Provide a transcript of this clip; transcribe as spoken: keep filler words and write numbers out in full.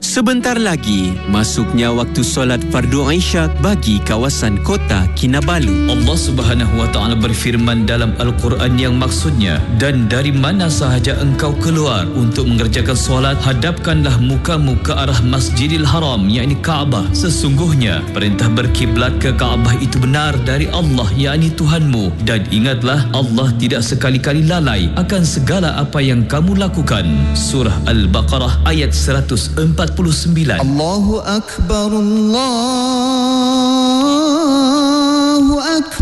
Sebentar lagi, masuknya waktu solat fardu Isyak bagi kawasan kota Kinabalu. Allah Subhanahu wa taala berfirman dalam Al-Quran yang maksudnya, dan dari mana sahaja engkau keluar untuk mengerjakan solat, hadapkanlah mukamu ke arah Masjidil Haram, yakni Kaabah. Sesungguhnya perintah berkiblat ke Kaabah itu benar dari Allah, yakni Tuhanmu, dan ingatlah Allah tidak sekali-kali lalai akan segala apa yang kamu lakukan. Surah Al-Baqarah ayat seratus empat puluh sembilan. Allahu Akbar, Allahu Akbar.